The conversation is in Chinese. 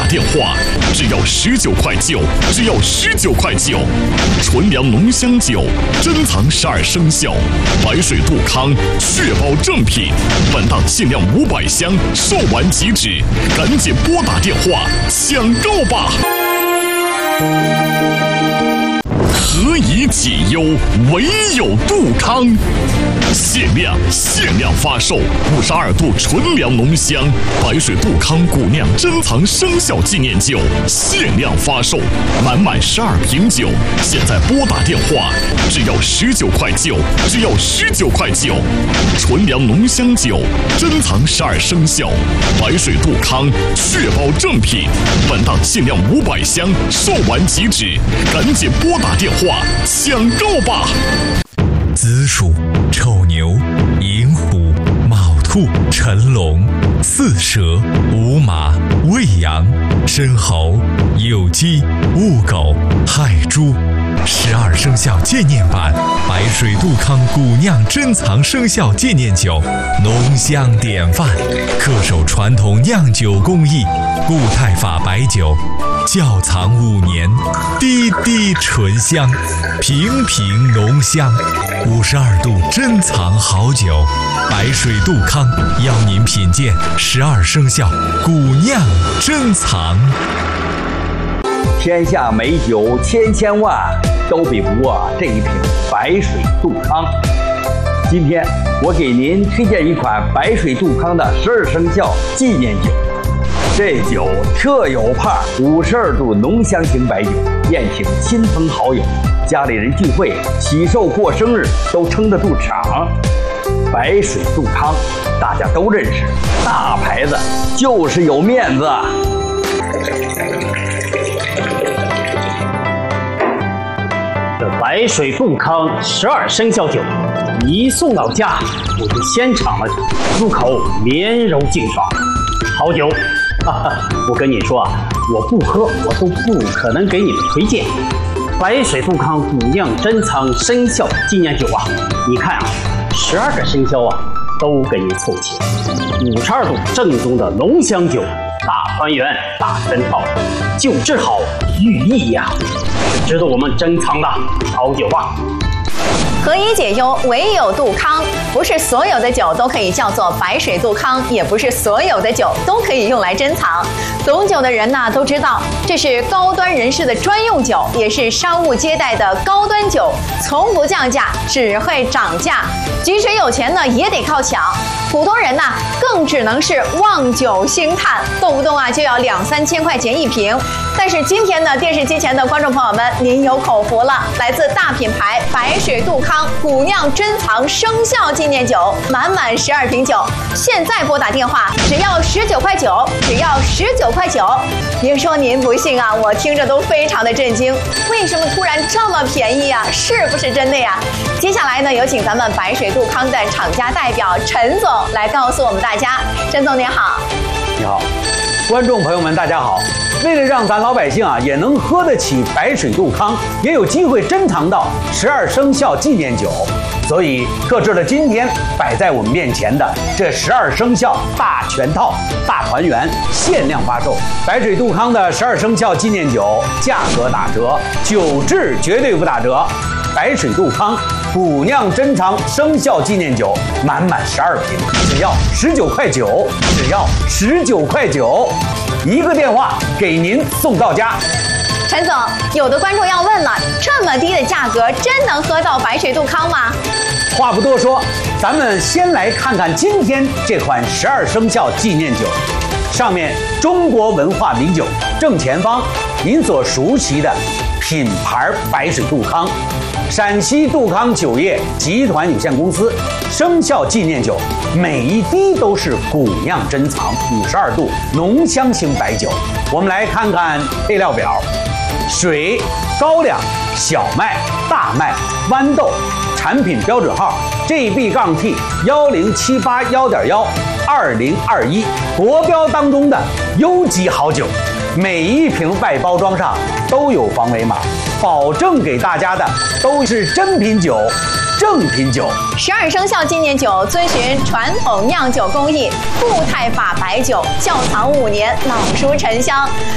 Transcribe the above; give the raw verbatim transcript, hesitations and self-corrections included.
电话，只要十九块九，只要十九块九。纯粮浓香酒，珍藏十二生肖，白水杜康，确保正品。本档限量五百箱，售完即止，赶紧拨打电话抢购吧！何以解忧，唯有杜康。限量限量发售五十二度纯粮浓香白水杜康古酿珍藏生肖纪念酒，限量发售，满满十二瓶酒，现在拨打电话，只要十九块九，只要十九块九。纯粮浓香酒，珍藏十二生肖，白水杜康，确保正品。本档限量五百箱，售完即止，赶紧拨打电话抢购吧！ 子鼠、丑牛、寅虎、卯兔、辰龙、巳蛇、午马、未羊、申猴、酉鸡、戊狗、亥猪。十二生肖纪念版白水杜康古酿珍藏生肖纪念酒，浓香典范，恪守传统酿酒工艺，固态法白酒，窖藏五年，滴滴醇香，瓶瓶浓香。五十二度珍藏好酒，白水杜康邀您品鉴十二生肖古酿珍藏。 天下美酒千千万，都比不过这一瓶白水杜康。今天我给您推荐一款白水杜康的十二生肖纪念酒。这酒特有派，五十二度浓香型白酒，宴请亲朋好友，家里人聚会、喜寿过生日都撑得住场。白水杜康大家都认识，大牌子就是有面子。 这白水杜康十二生肖酒一送到家，我就先尝了，入口绵柔净爽，好酒。哈哈，我跟你说啊，我不喝我都不可能给你们推荐。白水杜康古酿珍藏生肖纪念酒啊，你看啊，十二个生肖啊都给你凑齐，五十二度正宗的浓香酒，大团圆大珍宝，酒质好寓意呀，是值得我们珍藏的好酒啊。 何以解忧，唯有杜康。不是所有的酒都可以叫做白水杜康，也不是所有的酒都可以用来珍藏。懂酒的人呢都知道，这是高端人士的专用酒，也是商务接待的高端酒，从不降价，只会涨价。即使有钱呢，也得靠抢。普通人呢，更只能是望酒兴叹，动不动啊就要两三千块钱一瓶。但是今天呢，电视机前的观众朋友们，您有口福了，来自大品牌白水杜康古酿珍藏生肖纪念酒，满满十二瓶酒，现在拨打电话只要十九块九，只要十九块九。别说您不信啊，我听着都非常的震惊，为什么突然这么便宜啊？是不是真的呀？接下来呢，有请咱们白水杜康的厂家代表陈总来告诉我们大家。陈总您好。 你好，观众朋友们大家好。为了让咱老百姓啊也能喝得起白水杜康，也有机会珍藏到十二生肖纪念酒，所以特制了今天摆在我们面前的这十二生肖大全套大团圆限量发售。白水杜康的十二生肖纪念酒价格打折，酒质绝对不打折。白水杜康古酿珍藏生肖纪念酒，满满十二瓶，只要十九块九，只要十九块九，一个电话给您送到家。 陈总，有的观众要问了，这么低的价格，真能喝到白水杜康吗？ 话不多说，咱们先来看看今天这款十二生肖纪念酒。上面中国文化名酒，正前方您所熟悉的品牌白水杜康，陕西杜康酒业集团有限公司生肖纪念酒，每一滴都是古酿珍藏五十二度浓香型白酒。我们来看看配料表：水、高粱、小麦、大麦、豌豆。产品标准号 G B T 幺零七八幺点幺二零二一，国标当中的优级好酒。每一瓶外包装上都有防伪码，保证给大家的都是真品酒、正品酒。 十二生肖纪念酒遵循传统酿酒工艺，固态法白酒，窖藏五年，老熟沉香。